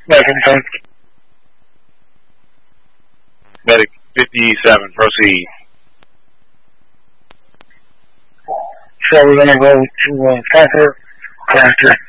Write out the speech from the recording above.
Second. Medic 57, proceed. So we're going to go to Parker, Crafter.